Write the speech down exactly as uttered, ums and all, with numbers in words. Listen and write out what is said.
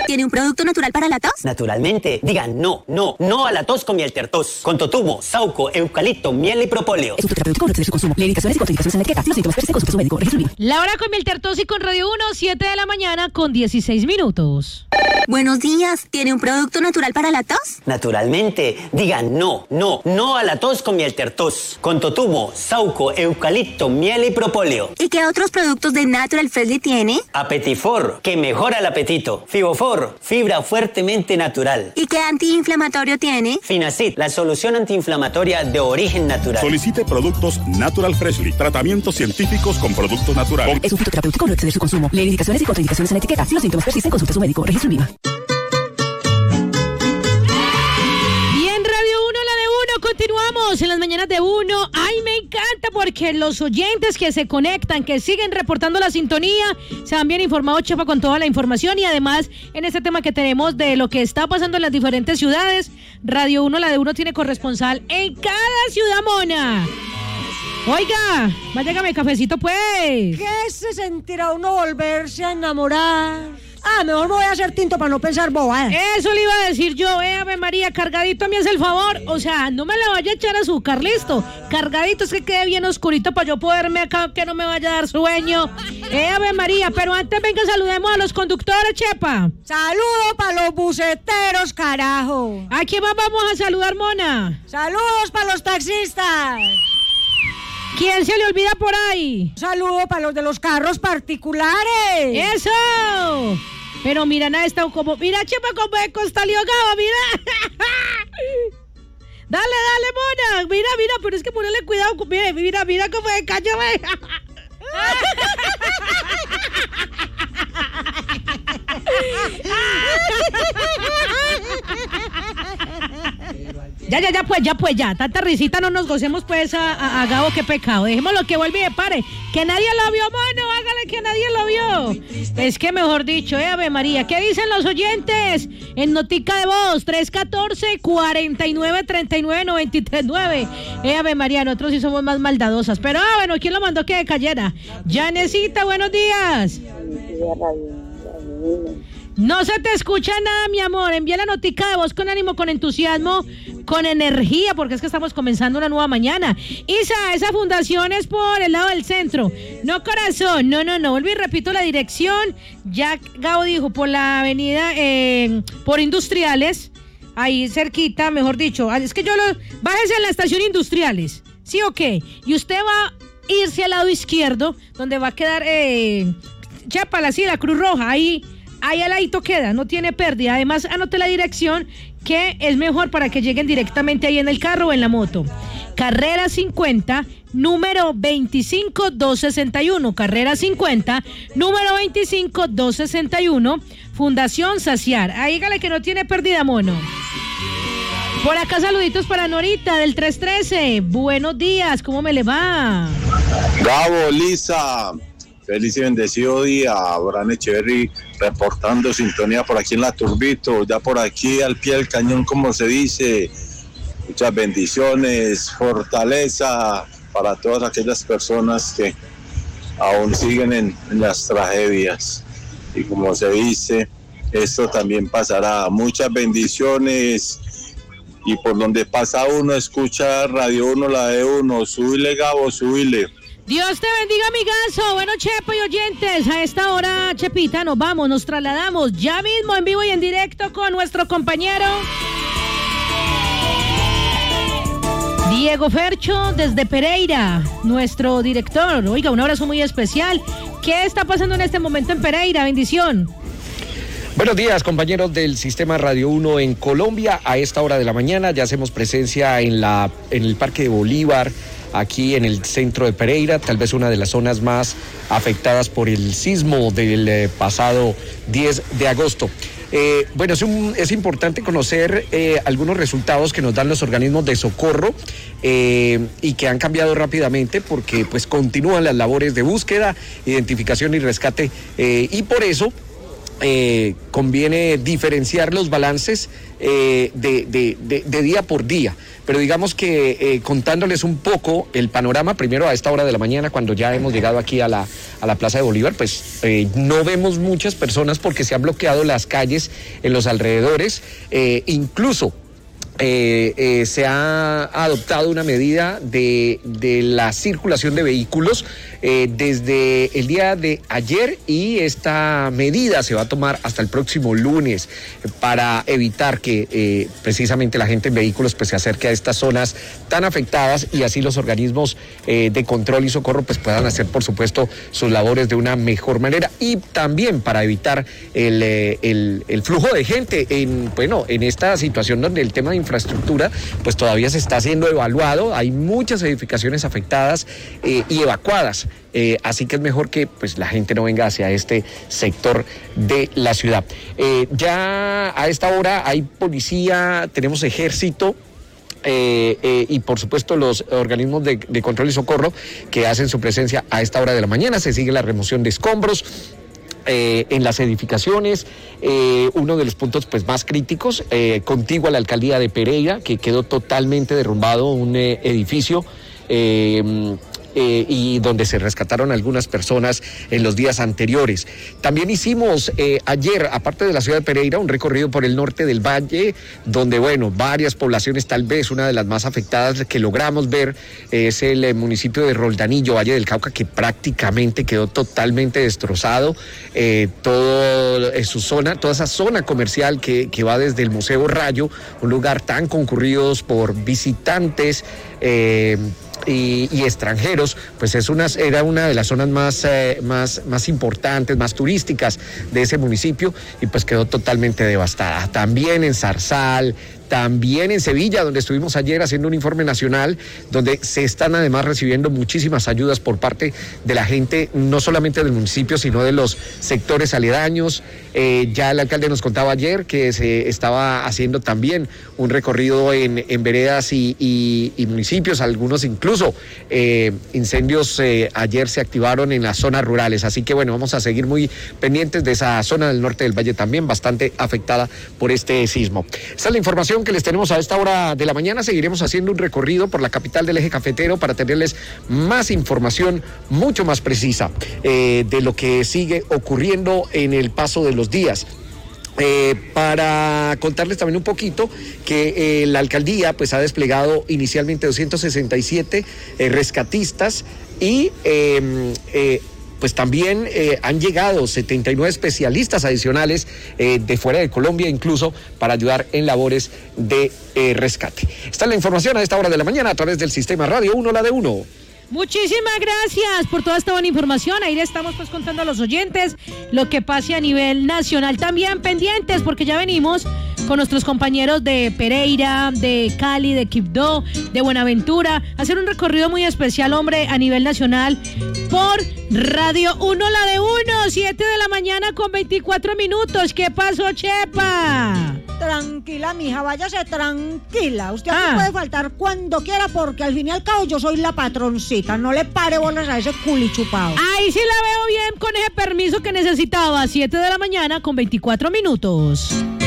¿Tiene un producto natural para la tos? Naturalmente. Digan no, no, no a la tos con miel tertos. Con totumo, sauco, eucalipto, miel y propóleo. Es un terapéutico no excede su consumo. Lee indicaciones y contraindicaciones en la etiqueta. Si los síntomas persisten, consulte a su médico. Registro I N V I. La hora con miel tertos y con Radio uno, siete de la mañana con dieciséis minutos. Buenos días. ¿Tiene un producto natural para la tos? Naturalmente. Digan no, no, no a la tos con miel tertos. Con totumo, sauco, eucalipto, miel y propóleo. ¿Y qué otros productos de Natural Freshly tiene? Apetifor, que mejora el apetito. Fibofor, fibra fuertemente natural. ¿Y qué antiinflamatorio tiene? Finacid, la solución antiinflamatoria de origen natural. Solicite productos Natural Freshly. Tratamientos científicos con productos naturales. Es un fitoterapéutico no exceder su consumo. Lee indicaciones y contraindicaciones en la etiqueta. Si los síntomas persisten, consulte a su médico. Registro I N V I. Continuamos en las mañanas de uno. Ay, me encanta porque los oyentes que se conectan, que siguen reportando la sintonía, se han bien informado, Chepa, con toda la información. Y además, en este tema que tenemos de lo que está pasando en las diferentes ciudades, Radio uno, la de uno, tiene corresponsal en cada ciudad mona. Oiga, váyame cafecito, pues. ¿Qué se sentirá uno volverse a enamorar? Ah, mejor me voy a hacer tinto para no pensar bobadas. Eso le iba a decir yo, eh, Ave María, cargadito me hace el favor. O sea, no me le vaya a echar azúcar, listo. Cargadito, es que quede bien oscurito para yo poderme acá, que no me vaya a dar sueño. Eh, Ave María, pero antes venga, saludemos a los conductores, Chepa. Saludos para los buceteros, carajo. ¿A quién más vamos a saludar, mona? Saludos para los taxistas. ¿Quién se le olvida por ahí? Saludo para los de los carros particulares. ¡Eso! Pero mira, nada, está como... Mira, Chepa, como de costaliogado, mira. Dale, dale, mona. Mira, mira, pero es que ponele cuidado. Mira, mira, mira cómo de caño, ve. Ya, ya, ya, pues, ya, pues, ya. Tanta risita, no nos gocemos, pues, a, a, a Gabo, qué pecado. Dejémoslo que vuelva y me pare. Que nadie lo vio, mano. Hágale que nadie lo vio. Es que, mejor dicho, eh, Ave María. ¿Qué dicen los oyentes? En notica de voz, tres uno cuatro, cuatro nueve, tres nueve, nueve tres nueve. Eh, Ave María, nosotros sí somos más maldadosas. Pero, ah, bueno, ¿quién lo mandó que cayera? Janecita, buenos días. No se te escucha nada, mi amor. Envía la notica de voz con ánimo, con entusiasmo, con energía, porque es que estamos comenzando una nueva mañana. Isa, esa fundación es por el lado del centro. No, corazón, no, no, no. Vuelvo y repito la dirección. Ya Gabo dijo, por la avenida, eh, por Industriales, ahí cerquita, mejor dicho. Es que yo lo... Bájese en la estación Industriales, ¿sí o qué? Y usted va a irse al lado izquierdo, donde va a quedar, eh, Chapala, sí, la Cruz Roja, ahí... Ahí al ladito queda, no tiene pérdida. Además, anote la dirección, que es mejor para que lleguen directamente ahí en el carro o en la moto. Carrera cincuenta, número veinticinco doscientos sesenta y uno. Carrera cincuenta, número veinticinco doscientos sesenta y uno. Fundación Saciar. Ahí dígale que no tiene pérdida, mono. Por acá saluditos para Norita del tres trece. Buenos días, ¿cómo me le va? Gabo, Lisa. Feliz y bendecido día, Abraham Echeverry reportando sintonía por aquí en La Turbito, ya por aquí al pie del cañón, como se dice. Muchas bendiciones, fortaleza para todas aquellas personas que aún siguen en, en las tragedias. Y como se dice, esto también pasará. Muchas bendiciones. Y por donde pasa uno, escucha Radio uno, la de uno. Súbile, Gabo, súbile. Dios te bendiga, amigazo. Bueno, Chepo y oyentes, a esta hora, Chepita, nos vamos, nos trasladamos ya mismo en vivo y en directo con nuestro compañero Diego Fercho desde Pereira, nuestro director. Oiga, un abrazo muy especial. ¿Qué está pasando en este momento en Pereira? Bendición. Buenos días, compañeros del Sistema Radio uno en Colombia. A esta hora de la mañana ya hacemos presencia en, la, en el Parque de Bolívar, aquí en el centro de Pereira, tal vez una de las zonas más afectadas por el sismo del eh, pasado diez de agosto. Eh, bueno, es, un, es importante conocer eh, algunos resultados que nos dan los organismos de socorro eh, y que han cambiado rápidamente porque pues continúan las labores de búsqueda, identificación y rescate eh, y por eso eh, conviene diferenciar los balances eh, de, de, de, de día por día. Pero digamos que eh, contándoles un poco el panorama, primero a esta hora de la mañana, cuando ya hemos llegado aquí a la, a la Plaza de Bolívar, pues eh, no vemos muchas personas porque se han bloqueado las calles en los alrededores, eh, incluso Eh, eh, se ha adoptado una medida de, de la circulación de vehículos eh, desde el día de ayer, y esta medida se va a tomar hasta el próximo lunes para evitar que eh, precisamente la gente en vehículos pues se acerque a estas zonas tan afectadas, y así los organismos eh, de control y socorro pues puedan hacer, por supuesto, sus labores de una mejor manera, y también para evitar el, eh, el, el flujo de gente en, bueno, en esta situación donde el tema de infraestructura pues todavía se está siendo evaluado. Hay muchas edificaciones afectadas eh, y evacuadas, eh, así que es mejor que pues la gente no venga hacia este sector de la ciudad. Eh, ya a esta hora hay policía, tenemos ejército, Eh, eh, y por supuesto los organismos de, de control y socorro que hacen su presencia a esta hora de la mañana. Se sigue la remoción de escombros Eh, en las edificaciones, eh, uno de los puntos pues más críticos, eh, contiguo a la alcaldía de Pereira, que quedó totalmente derrumbado un eh, edificio eh, eh, y donde se rescataron algunas personas en los días anteriores. También hicimos eh, ayer, aparte de la ciudad de Pereira, un recorrido por el norte del valle, donde, bueno, varias poblaciones, tal vez una de las más afectadas que logramos ver eh, es el eh, municipio de Roldanillo, Valle del Cauca, que prácticamente quedó totalmente destrozado. Eh, todo eh, su zona, toda esa zona comercial que, que va desde el Museo Rayo, un lugar tan concurrido por visitantes eh, Y, y extranjeros, pues es una, era una de las zonas más, eh, más, más importantes, más turísticas de ese municipio, y pues quedó totalmente devastada. También en Zarzal, también en Sevilla, donde estuvimos ayer haciendo un informe nacional, donde se están además recibiendo muchísimas ayudas por parte de la gente, no solamente del municipio, sino de los sectores aledaños. Eh, ya el alcalde nos contaba ayer que se estaba haciendo también un recorrido en, en veredas y, y, y municipios, algunos incluso eh, incendios eh, ayer se activaron en las zonas rurales. Así que bueno, vamos a seguir muy pendientes de esa zona del norte del valle también, bastante afectada por este sismo. Esta es la información que les tenemos a esta hora de la mañana. Seguiremos haciendo un recorrido por la capital del eje cafetero para tenerles más información mucho más precisa eh, de lo que sigue ocurriendo en el paso de los días. Eh, para contarles también un poquito que eh, la alcaldía pues ha desplegado inicialmente doscientos sesenta y siete eh, rescatistas y eh, eh, pues también eh, han llegado setenta y nueve especialistas adicionales eh, de fuera de Colombia, incluso para ayudar en labores de eh, rescate. Esta es la información a esta hora de la mañana a través del Sistema Radio uno, la de uno. Muchísimas gracias por toda esta buena información. Ahí le estamos pues contando a los oyentes lo que pase a nivel nacional. También pendientes, porque ya venimos con nuestros compañeros de Pereira, de Cali, de Quibdó, de Buenaventura, a hacer un recorrido muy especial, hombre, a nivel nacional por Radio uno, la de uno, siete de la mañana con veinticuatro minutos. ¿Qué pasó, Chepa? Tranquila, mija, váyase tranquila. Usted Ah. aquí puede faltar cuando quiera, porque al fin y al cabo yo soy la patroncita. No le pare bolas a ese culichupado. Ahí sí la veo bien con ese permiso que necesitaba. siete de la mañana con veinticuatro minutos.